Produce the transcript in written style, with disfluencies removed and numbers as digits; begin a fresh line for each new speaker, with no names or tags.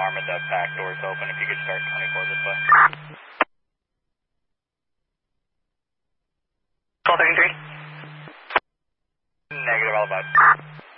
Armor, the back door's open. If you could start 24 this way.
Call 33.
Negative, all about.